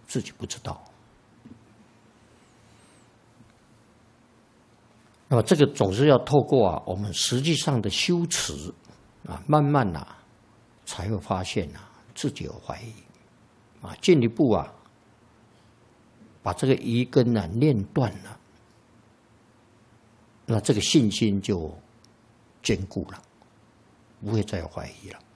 自己不知道。那么这个总是要透过我们实际上的修持慢慢才会发现自己有怀疑进一步把这个疑根念断了，那这个信心就坚固了，不会再有怀疑了。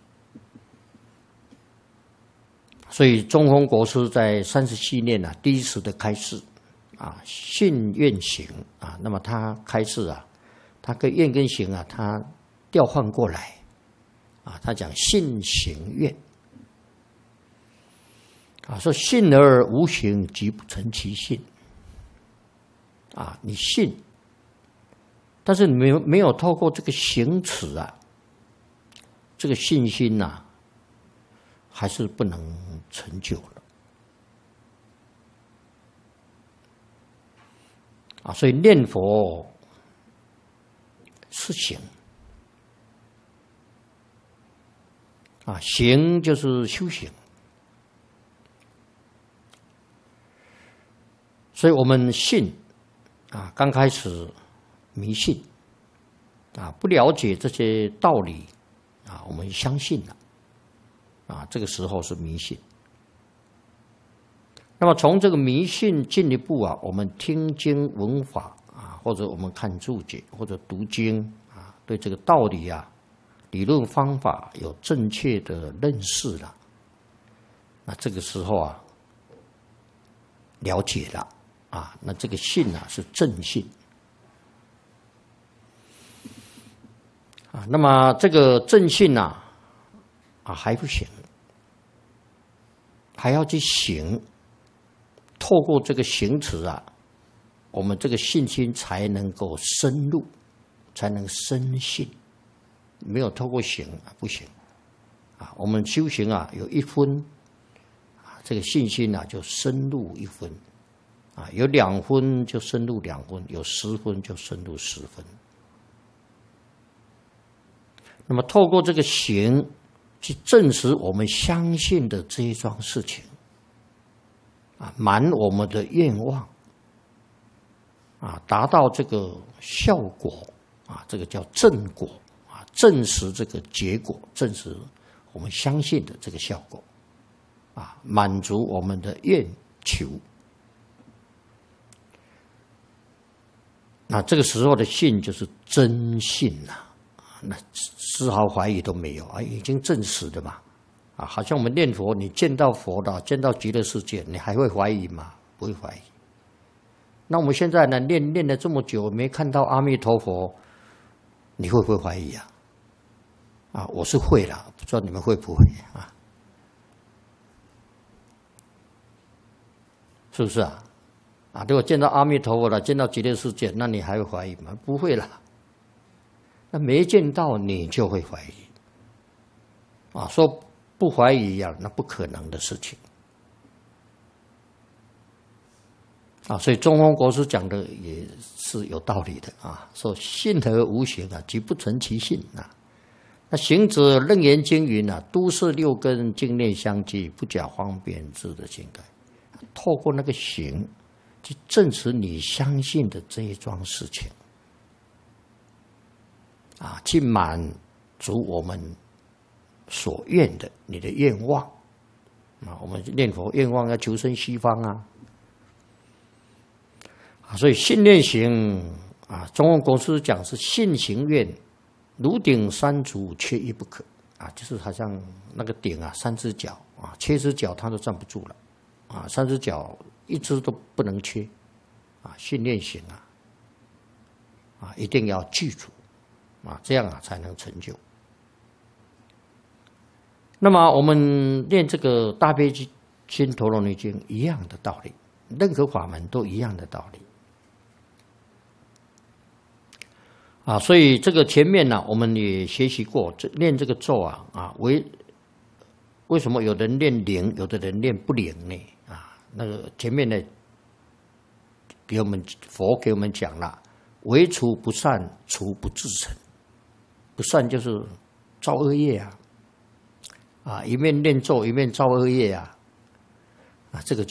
所以中峰国师在37念第一次的开示信愿行那么他开示他跟愿跟行他调换过来他讲信行愿说信而无行，即不成其信你信，但是你没有透过这个行持这个信心还是不能成就了所以念佛是行行就是修行。所以我们信刚开始迷信不了解这些道理我们相信了这个时候是迷信。那么从这个迷信进一步我们听经闻法或者我们看注解或者读经对这个道理理论方法有正确的认识了，那这个时候了解了那这个信是正信那么这个正信还不行，还要去行，透过这个行持我们这个信心才能够深入，才能深信。没有透过行不行我们修行有1分这个信心就深入1分有2分就深入2分，有10分就深入10分。那么透过这个行去证实我们相信的这一桩事情满我们的愿望达到这个效果这个叫正果证实这个结果，证实我们相信的这个效果满足我们的愿求。那这个时候的信就是真信那丝毫怀疑都没有已经证实的嘛好像我们念佛，你见到佛了，见到极乐世界，你还会怀疑吗？不会怀疑。那我们现在呢，念了这么久，没看到阿弥陀佛，你会不会怀疑我是会啦，不知道你们会不会是不是如果见到阿弥陀佛了，见到极乐世界，那你还会怀疑吗？不会啦。那没见到你就会怀疑说不怀疑那不可能的事情所以中峰国师讲的也是有道理的说信而无行即不成其信那行者楞严经云都是6根净念相继，不假方便智的境界。透过那个行去证实你相信的这一桩事情去满足我们所愿的你的愿望我们念佛愿望要求生西方所以信愿行中峰国师讲是信行愿如顶三足，缺一不可就是好像那个顶3只脚缺只脚它都站不住了3只脚1只都不能缺信愿行一定要记住这样才能成就。那么我们念这个大悲心陀罗尼经一样的道理，任何法门都一样的道理所以这个前面我们也学习过，念这个咒为什么有人念灵，有的人念不灵呢那个前面呢佛给我们讲了，唯除不善，除不至诚。不善就是造恶业一面念咒一面造恶业啊，这个